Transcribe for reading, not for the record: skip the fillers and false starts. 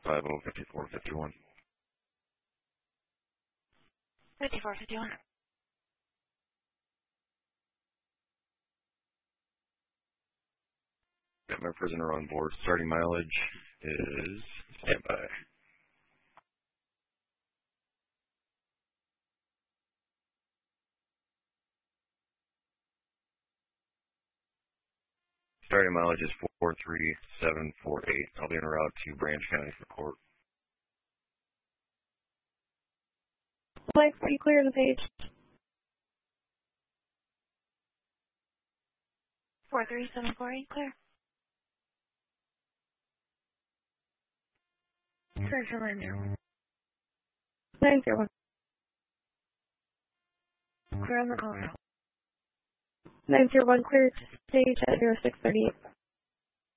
505451. 5451. Got my prisoner on board. Starting mileage is standby. Starting mileage is 43748. I'll be en route to Branch County for court. Mike, are you clear the page? 4374, clear. Clear for 901. 901. Clear on the Colorado. 901, clear to stage at 0638.